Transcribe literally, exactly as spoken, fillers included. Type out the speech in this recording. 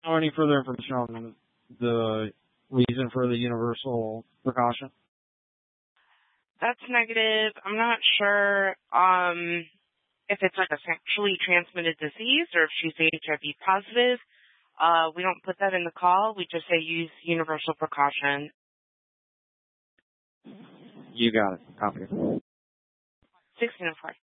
know any further information on the reason for the universal precaution? That's negative. I'm not sure um, if it's like a sexually transmitted disease or if she's H I V positive. Uh, we don't put that in the call. We just say use universal precaution. You got it. Copy. sixteen oh four.